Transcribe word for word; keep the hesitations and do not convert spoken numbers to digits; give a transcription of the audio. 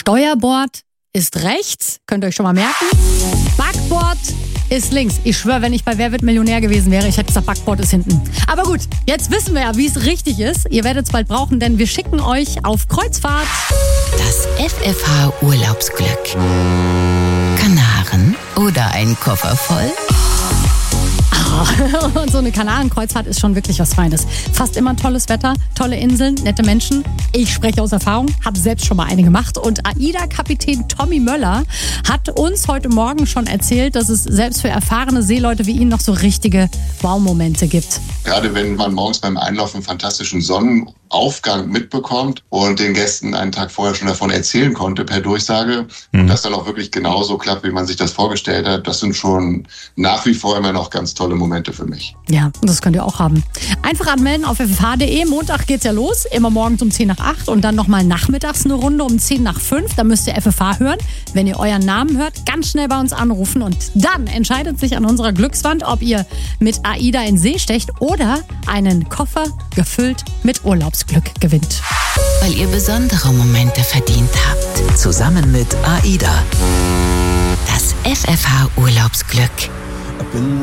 Steuerbord ist rechts, könnt ihr euch schon mal merken. Backbord ist links. Ich schwöre, wenn ich bei Wer wird Millionär gewesen wäre, ich hätte gesagt, Backbord ist hinten. Aber gut, jetzt wissen wir ja, wie es richtig ist. Ihr werdet es bald brauchen, denn wir schicken euch auf Kreuzfahrt. Das F F H Urlaubsglück. Kanaren oder ein Koffer voll? Und so eine Kanarenkreuzfahrt ist schon wirklich was Feines. Fast immer tolles Wetter, tolle Inseln, nette Menschen. Ich spreche aus Erfahrung, habe selbst schon mal eine gemacht. Und AIDA-Kapitän Tommy Möller hat uns heute Morgen schon erzählt, dass es selbst für erfahrene Seeleute wie ihn noch so richtige Wow-Momente gibt. Gerade wenn man morgens beim Einlaufen einen fantastischen Sonnenaufgang mitbekommt und den Gästen einen Tag vorher schon davon erzählen konnte per Durchsage mhm. und das dann auch wirklich genauso klappt, wie man sich das vorgestellt hat, das sind schon nach wie vor immer noch ganz tolle Momente für mich. Ja, das könnt ihr auch haben. Einfach anmelden auf f f h punkt d e. Montag geht's ja los, immer morgens um zehn nach acht und dann nochmal nachmittags eine Runde um zehn nach fünf. Da müsst ihr F F H hören. Wenn ihr euren Namen hört, ganz schnell bei uns anrufen und dann entscheidet sich an unserer Glückswand, ob ihr mit AIDA in See stecht oder einen Koffer gefüllt mit Urlaubsglück gewinnt. Weil ihr besondere Momente verdient habt. Zusammen mit AIDA. Das F F H Urlaubsglück.